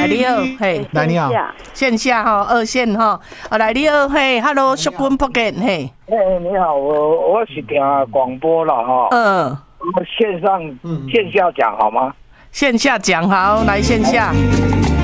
你好，嘿， 来你好， 线下哈，二线哈，来你好，嘿 ，Hello， 淑君福建，嘿， 你好，我是听广播了哈，我线下讲好吗？ 线下讲好，来线下。